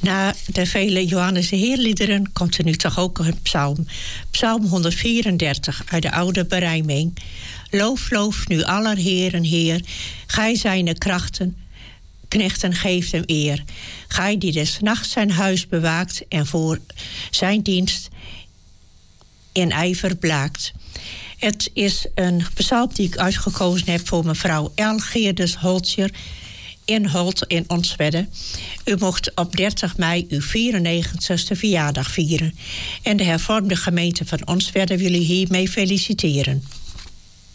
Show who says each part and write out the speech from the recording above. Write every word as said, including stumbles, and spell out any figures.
Speaker 1: Na de vele Johannes de Heerliederen komt er nu toch ook een psalm. Psalm honderdvierendertig uit de oude berijming. Loof, loof nu aller Heeren Heer, gij zijne krachten, knechten geeft hem eer. Gij die des nachts zijn huis bewaakt en voor zijn dienst in ijver blaakt. Het is een psalm die ik uitgekozen heb voor mevrouw L. Geerdes Holtjer in Holt in Onstwedde. U mocht op dertig mei uw vierennegentigste verjaardag vieren. En de hervormde gemeente van Onstwedde wil u hiermee feliciteren.